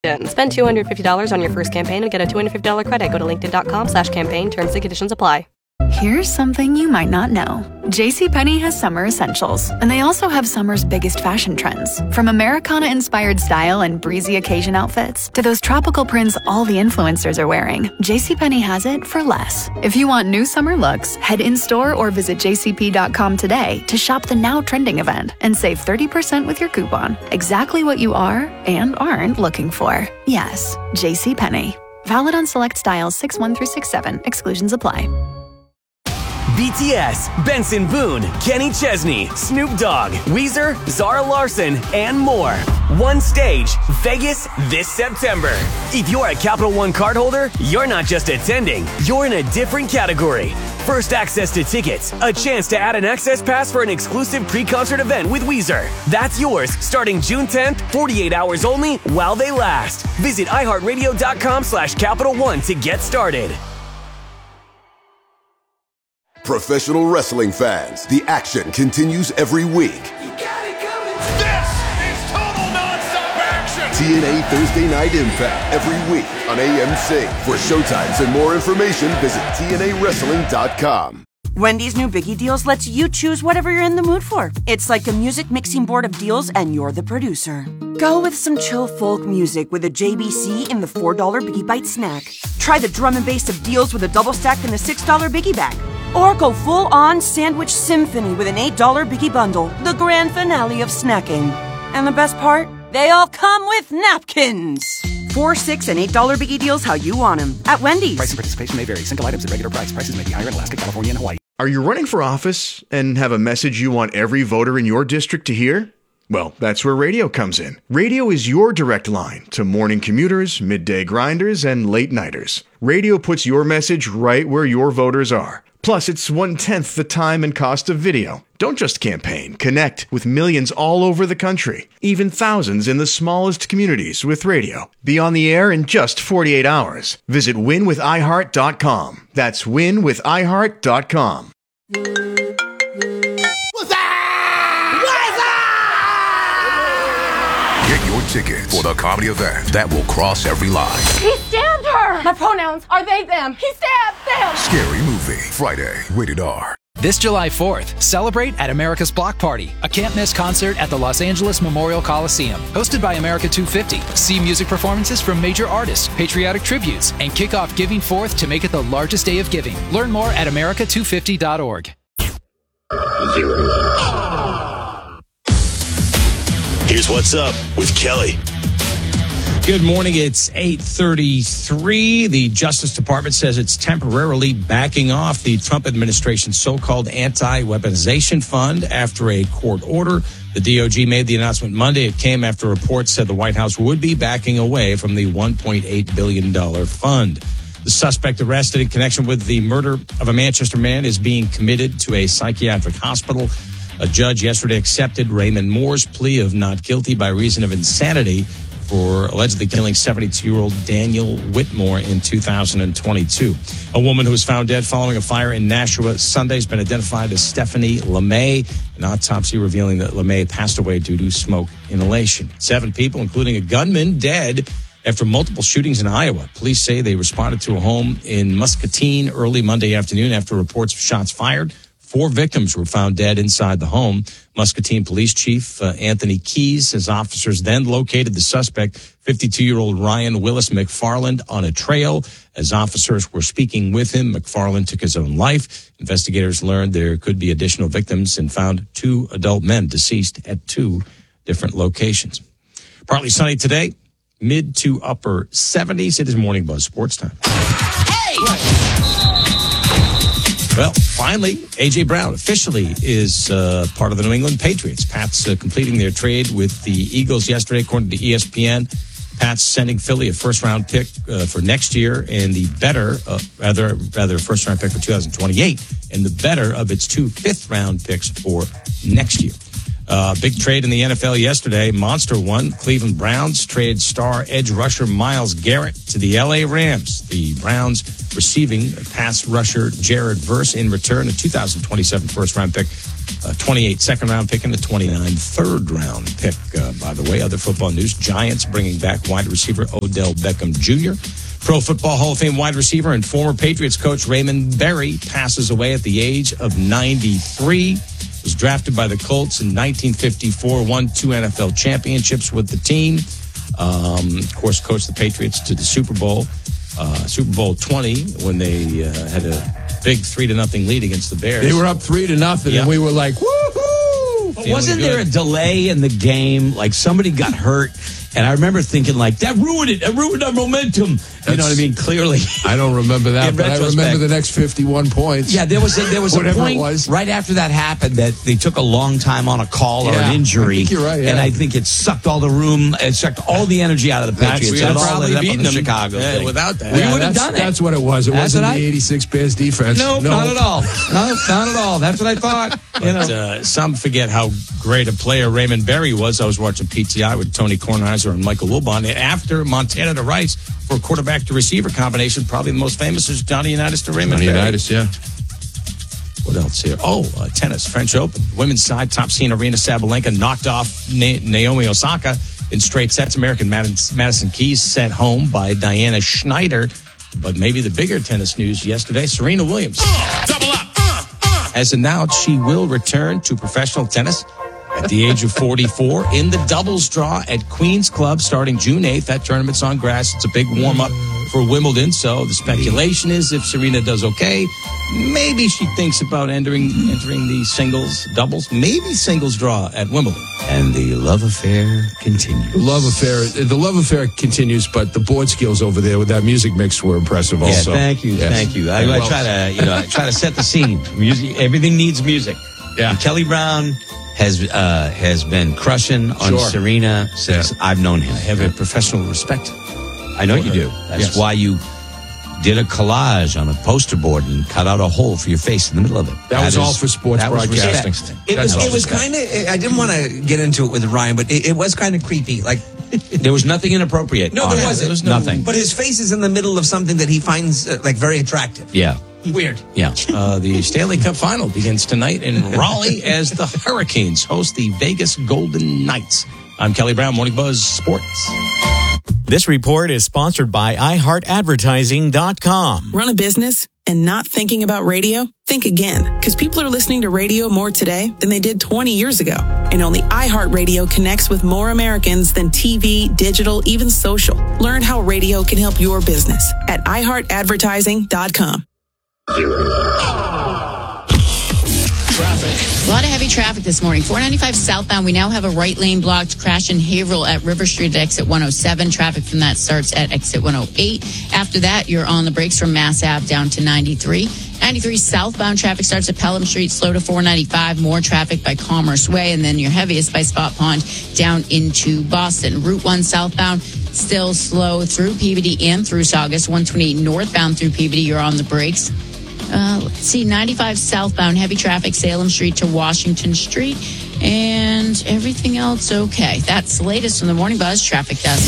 Spend $250 on your first campaign and get a $250 credit. Go to linkedin.com/campaign. Terms and conditions apply. Here's something you might not know. JCPenney has summer essentials, and they also have summer's biggest fashion trends. From Americana-inspired style and breezy occasion outfits to those tropical prints all the influencers are wearing, JCPenney has it for less. If you want new summer looks, head in-store or visit jcp.com today to shop the now trending event and save 30% with your coupon. Exactly what you are and aren't looking for. Yes, JCPenney. Valid on select styles 6-1 through 6-7. Exclusions apply. BTS, Benson Boone, Kenny Chesney, Snoop Dogg, Weezer, Zara Larsson, and more. One stage, Vegas, this September. If you're a Capital One cardholder, you're not just attending, you're in a different category. First access to tickets, a chance to add an access pass for an exclusive pre-concert event with Weezer. That's yours starting June 10th, 48 hours only while they last. Visit iHeartRadio.com/Capital One to get started. Professional wrestling fans, the action continues every week. You got it coming. This is total nonstop action. TNA Thursday Night Impact every week on AMC. For showtimes and more information, visit TNAWrestling.com. Wendy's new Biggie Deals lets you choose whatever you're in the mood for. It's like a music mixing board of deals, and you're the producer. Go with some chill folk music with a JBC in the $4 Biggie Bite snack. Try the drum and bass of deals with a double stack in the $6 Biggie Bag. Or go full-on sandwich symphony with an $8 Biggie Bundle, the grand finale of snacking. And the best part? They all come with napkins. $4, $6, and $8 Biggie Deals how you want them at Wendy's. Price and participation may vary. Single items at regular price. Prices may be higher in Alaska, California, and Hawaii. Are you running for office and have a message you want every voter in your district to hear? Well, that's where radio comes in. Radio is your direct line to morning commuters, midday grinders, and late nighters. Radio puts your message right where your voters are. Plus, it's 1/10 the time and cost of video. Don't just campaign. Connect with millions all over the country, even thousands in the smallest communities with radio. Be on the air in just 48 hours. Visit winwithiheart.com. That's winwithiheart.com. Get your tickets for the comedy event that will cross every line. He stabbed her! My pronouns are they, them. He stabbed them! Scary Movie, Friday, rated R. This July 4th, celebrate at America's Block Party, a can't-miss concert at the Los Angeles Memorial Coliseum. Hosted by America 250. See music performances from major artists, patriotic tributes, and kick off Giving Forth to make it the largest day of giving. Learn more at america250.org. Here's what's up with Kelly. Good morning. It's 8:33. The Justice Department says it's temporarily backing off the Trump administration's so-called anti-weaponization fund after a court order. The DOJ made the announcement Monday. It came after reports said the White House would be backing away from the $1.8 billion fund. The suspect arrested in connection with the murder of a Manchester man is being committed to a psychiatric hospital. A judge yesterday accepted Raymond Moore's plea of not guilty by reason of insanity for allegedly killing 72-year-old Daniel Whitmore in 2022. A woman who was found dead following a fire in Nashua Sunday has been identified as Stephanie LeMay. An autopsy revealing that LeMay passed away due to smoke inhalation. 7 people, including a gunman, dead after multiple shootings in Iowa. Police say they responded to a home in Muscatine early Monday afternoon after reports of shots fired. 4 victims were found dead inside the home. Muscatine Police Chief Anthony Keys says officers then located the suspect, 52-year-old Ryan Willis McFarland, on a trail. As officers were speaking with him, McFarland took his own life. Investigators learned there could be additional victims and found 2 adult men deceased at 2 different locations. Partly sunny today, mid to upper 70s. It is Morning Buzz Sports Time. Hey! Well, finally, A.J. Brown officially is part of the New England Patriots. Pats completing their trade with the Eagles yesterday, according to ESPN. Pats sending Philly a first-round pick for next year and the better, rather first-round pick for 2028 and the better of its 2 fifth-round picks for next year. Big trade in the NFL yesterday. Monster one. Cleveland Browns trade star edge rusher Myles Garrett to the L.A. Rams. The Browns receiving pass rusher Jared Verse in return, a 2027 first-round pick, a 28 second-round pick, and a 29 third-round pick. By the way, other football news, Giants bringing back wide receiver Odell Beckham Jr. Pro Football Hall of Fame wide receiver and former Patriots coach Raymond Berry passes away at the age of 93. Was drafted by the Colts in 1954, won 2 NFL championships with the team. Of course, coached the Patriots to the Super Bowl 20, when they had a big 3-0 lead against the Bears. They were up 3-0, and we were like, woohoo! But wasn't there a delay in the game? Like somebody got hurt. And I remember thinking, like, that ruined it. It ruined our momentum. You know what I mean? Clearly. I don't remember that, but I remember the next 51 points. Yeah, there was a point right after that happened that they took a long time on a call or an injury. I think you're right, yeah. And I think it sucked all the room, it sucked all the energy out of the Patriots. We had probably beaten them Chicago thing. without that. We would have done it. That's what it was. It wasn't the 86 Bears defense. No, not at all. No, not at all. That's what I thought. But, some forget how great a player Raymond Berry was. I was watching PTI with Tony Kornheiser and Michael Wilbon. After Montana to Rice for a quarterback to receiver combination, probably the most famous is Johnny Unitas to Raymond Berry. Unitas, yeah. What else here? Tennis, French Open. Women's side, top seed Arina Sabalenka knocked off Naomi Osaka in straight sets. American Madison Keys sent home by Diana Schneider. But maybe the bigger tennis news yesterday, Serena Williams has announced she will return to professional tennis at the age of 44 in the doubles draw at Queen's Club starting June 8th. That tournament's on grass. It's a big warm-up for Wimbledon. So the speculation is if Serena does okay, maybe she thinks about entering the singles, doubles, maybe singles draw at Wimbledon. And the love affair continues. The love affair continues, but the board skills over there with that music mix were impressive also. Yeah, thank you. Yes. Thank you. I try to set the scene. Music, everything needs music. Yeah. And Kelly Brown has been crushing on Serena since I've known him. I have a professional respect. I know you do. That's why you did a collage on a poster board and cut out a hole for your face in the middle of it. That was all for sports broadcasting. It was kind of, I didn't want to get into it with Ryan, but it was kind of creepy. Like, there was nothing inappropriate. No, there wasn't. There was nothing. But his face is in the middle of something that he finds very attractive. Yeah. Weird. Yeah. The Stanley Cup Final begins tonight in Raleigh as the Hurricanes host the Vegas Golden Knights. I'm Kelly Brown, Morning Buzz Sports. This report is sponsored by iHeartAdvertising.com. Run a business and not thinking about radio? Think again, because people are listening to radio more today than they did 20 years ago. And only iHeartRadio connects with more Americans than TV, digital, even social. Learn how radio can help your business at iHeartAdvertising.com. Traffic. A lot of heavy traffic this morning. 495 southbound. We now have a right lane blocked. Crash in Haverhill at River Street at exit 107. Traffic from that starts at exit 108. After that, you're on the brakes from Mass Ave down to 93. 93 southbound traffic starts at Pelham Street, slow to 495. More traffic by Commerce Way, and then your heaviest by Spot Pond down into Boston. Route 1 southbound, still slow through Peabody and through Saugus. 128 northbound through Peabody, you're on the brakes. Let's see, 95 southbound, heavy traffic, Salem Street to Washington Street, and everything else okay. That's the latest from the Morning Buzz Traffic Desk.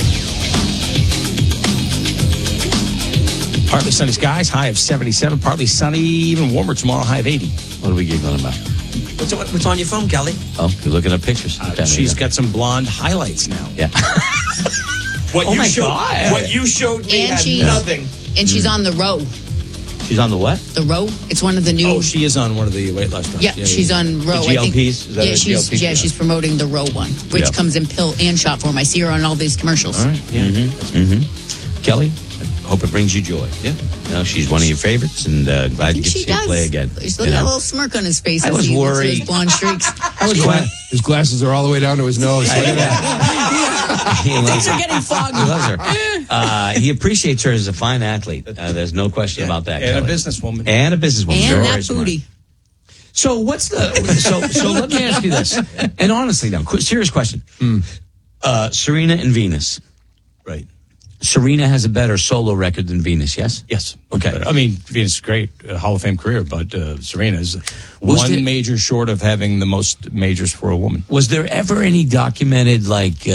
Partly sunny skies, high of 77. Partly sunny, even warmer tomorrow, high of 80. What are we giggling about? What's on your phone, Kelly? Oh, you're looking at pictures. She's got some blonde highlights now. Yeah. What you showed me had nothing. And she's on the row. She's on the what? The row. It's one of the new. Oh, she is on one of the weight loss drugs. Yeah, she's on row. The GLPs? I think, she's promoting the row one, which comes in pill and shot form. I see her on all these commercials. All right. Yeah. Kelly, I hope it brings you joy. Yeah. She's one of your favorites, and glad you get to see her play again. He's still got a little smirk on his face. I was worried. His blonde streaks. His glasses are all the way down to his nose. Look at that. Things are getting foggy. He loves her. He appreciates her as a fine athlete. There's no question about that. And Kelly. A businesswoman. And And that booty. So what's so let me ask you this. And honestly now, serious question. Serena and Venus. Right. Serena has a better solo record than Venus, yes? Yes. Okay. I mean, Venus is great, Hall of Fame career, but Serena is major short of having the most majors for a woman. Was there ever any documented,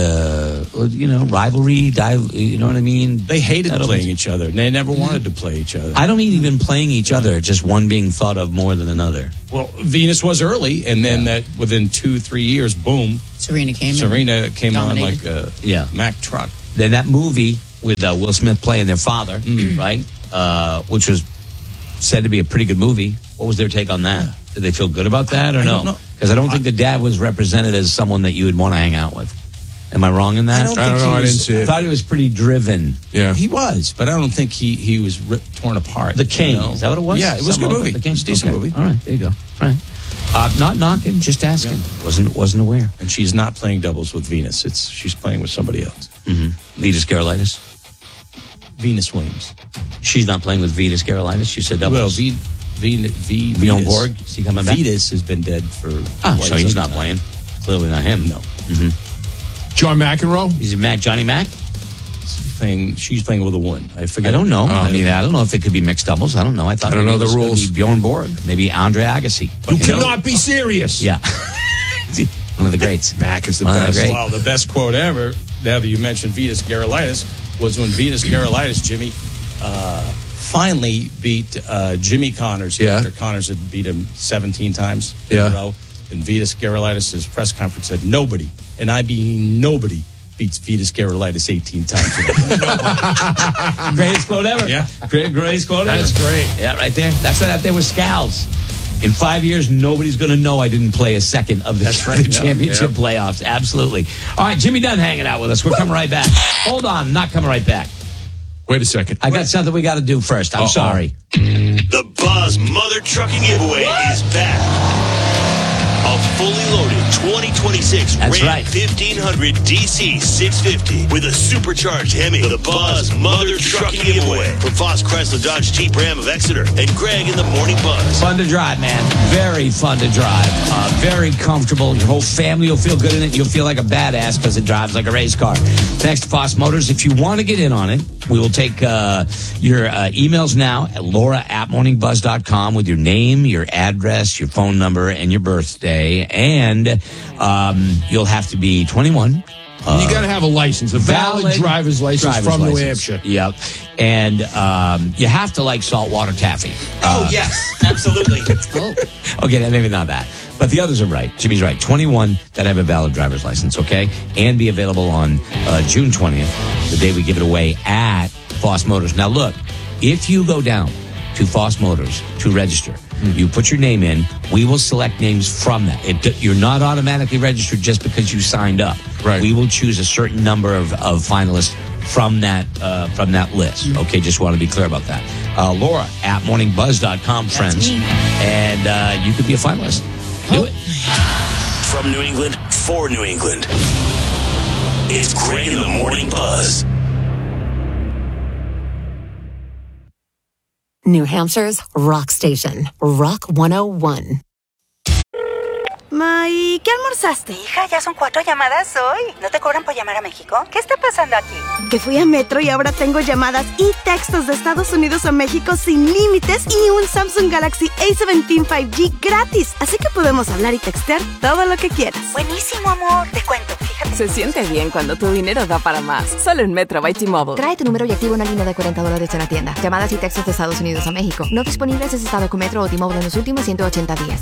rivalry? You know what I mean? They hated playing each other. They never wanted to play each other. I don't mean even playing each other, just one being thought of more than another. Well, Venus was early, and then that within 2-3 years, boom. Serena came on like a Mack truck. Then that movie with Will Smith playing their father, right? Which was said to be a pretty good movie. What was their take on that? Did they feel good about that or no? Because I don't think the dad was represented as someone that you would want to hang out with. Am I wrong in that? I don't know. I didn't see it. I thought he was pretty driven. Yeah, he was, but I don't think he was torn apart. The King, is that what it was? Yeah, it was a good movie. The King's decent movie. All right, there you go. All right. Not knocking, just asking. Yeah. Wasn't aware. And she's not playing doubles with Venus. She's playing with somebody else. Mm-hmm. Vitas Gerulaitis? Venus Williams. She's not playing with Vitas Gerulaitis? You said doubles. Well, Bjorn Borg, is he coming back? Vitas has been dead for... so he's not playing. Clearly not him. No. Mm-hmm. John McEnroe? Is it Johnny Mac? She's playing with a woman. I forget. I don't know. I don't know if it could be mixed doubles. I don't know. I don't know the rules. Bjorn Borg, maybe Andre Agassi. You cannot be serious. Yeah. One of the greats. Mac is the best. Well, the best quote ever, now that you mentioned Vitas Gerulaitis, was when Vitas Gerulaitis, Jimmy, finally beat Jimmy Connors after Connors had beat him 17 times in a row. And Vitas Gerulaitis' press conference said, nobody, and I mean nobody, beats Vitas Gerulaitis 18 times. Greatest quote ever. Yeah. Greatest quote ever. That's great. Yeah, right there. That's right out there with Scals. In 5 years, nobody's going to know I didn't play a second of the championship playoffs. Absolutely. All right, Jimmy Dunn hanging out with us. We're coming right back. Hold on, not coming right back. Wait a second. I got something we got to do first. I'm sorry. The Buzz Mother Trucking Giveaway is back. A fully loaded 2026 Ram 1500 DC 650 with a supercharged Hemi. The Buzz Mother Trucking Giveaway from Foss Chrysler Dodge Jeep Ram of Exeter and Greg in the Morning Buzz. Fun to drive, man. Very fun to drive. Very comfortable. Your whole family will feel good in it. You'll feel like a badass because it drives like a race car. Thanks to Foss Motors. If you want to get in on it, we will take your emails now at laura@morningbuzz.com with your name, your address, your phone number, and your birthday. And you'll have to be 21. You got to have a license, a valid driver's license from New Hampshire. Yep. And you have to like saltwater taffy. Yes, absolutely. Okay, maybe not that. But the others are right. Jimmy's right. 21 that have a valid driver's license, okay? And be available on June 20th, the day we give it away at Foss Motors. Now, look, if you go down to Foss Motors to register, you put your name in, we will select names from that. You're not automatically registered just because you signed up. Right. We will choose a certain number of finalists from that list. Okay, just want to be clear about that. Laura@morningbuzz.com, friends. And you could be a finalist. Do it. From New England, for New England. It's Greg in the Morning Buzz. New Hampshire's rock station, Rock 101. Ma, ¿y qué almorzaste? Hija, ya son 4 llamadas hoy. ¿No te cobran por llamar a México? ¿Qué está pasando aquí? Que fui a Metro y ahora tengo llamadas y textos de Estados Unidos a México sin límites y un Samsung Galaxy A17 5G gratis. Así que podemos hablar y textear todo lo que quieras. Buenísimo, amor. Te cuento, fíjate. Se siente bien cuando tu dinero da para más. Solo en Metro by T-Mobile. Trae tu número y activa una línea de $40 en la tienda. Llamadas y textos de Estados Unidos a México. No disponibles en estado con Metro o T-Mobile en los últimos 180 días.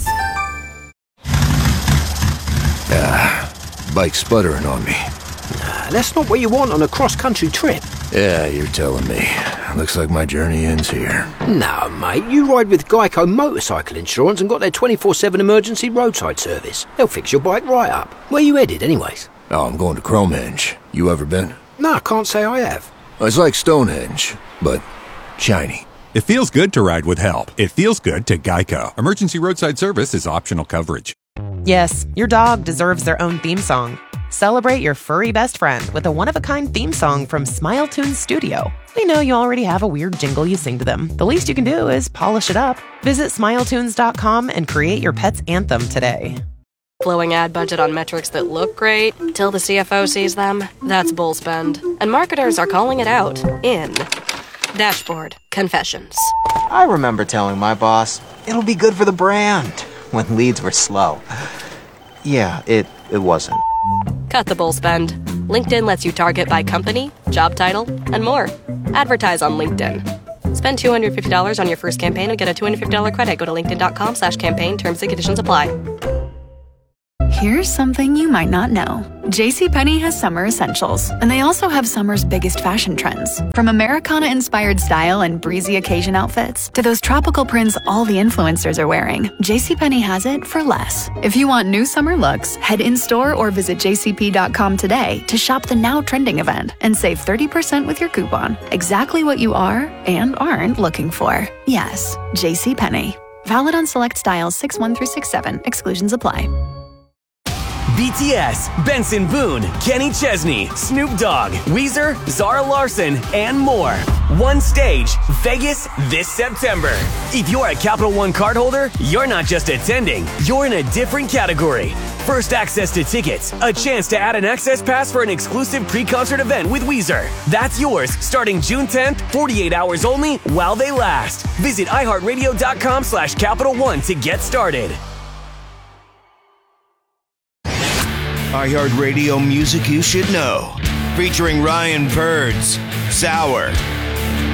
Bike sputtering on me. Nah, that's not what you want on a cross-country trip. Yeah, you're telling me. Looks like my journey ends here. No, mate, you ride with Geico Motorcycle Insurance and got their 24/7 emergency roadside service. They'll fix your bike right up. Where you headed, anyways? Oh, I'm going to Cromenge. You ever been? No, I can't say I have. It's like Stonehenge, but shiny. It feels good to ride with help. It feels good to Geico. Emergency roadside service is optional coverage. Yes, your dog deserves their own theme song. Celebrate your furry best friend with a one-of-a-kind theme song from Smile Tunes Studio. We know you already have a weird jingle you sing to them. The least you can do is polish it up. Visit SmileTunes.com and create your pet's anthem today. Blowing ad budget on metrics that look great till the CFO sees them, that's bull spend. And marketers are calling it out in Dashboard Confessions. I remember telling my boss, it'll be good for the brand, when leads were slow. Yeah, it wasn't. Cut the bull spend. LinkedIn lets you target by company, job title, and more. Advertise on LinkedIn. Spend $250 on your first campaign and get a $250 credit. Go to linkedin.com/campaign. Terms and conditions apply. Here's something you might not know. JCPenney has summer essentials, and they also have summer's biggest fashion trends. From Americana-inspired style and breezy occasion outfits to those tropical prints all the influencers are wearing, JCPenney has it for less. If you want new summer looks, head in-store or visit jcp.com today to shop the now trending event and save 30% with your coupon. Exactly what you are and aren't looking for. Yes, JCPenney. Valid on select styles 6-1 through 6-7. Exclusions apply. BTS, Benson Boone, Kenny Chesney, Snoop Dogg, Weezer, Zara Larsson, and more. One stage, Vegas this September. If you're a Capital One cardholder, you're not just attending, you're in a different category. First access to tickets, a chance to add an access pass for an exclusive pre-concert event with Weezer. That's yours starting June 10th, 48 hours only while they last. Visit iHeartRadio.com/Capital One to get started. iHeartRadio music you should know. Featuring Ryan Birds, Sour,